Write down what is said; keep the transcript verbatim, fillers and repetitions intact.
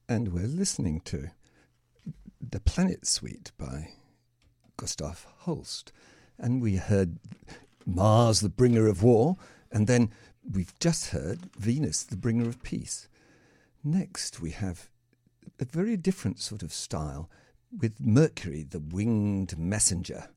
and we're listening to The Planet Suite by Gustav Holst. And we heard Mars, the bringer of war, and then we've just heard Venus, the bringer of peace. Next, we have a very different sort of style with Mercury, the winged messenger.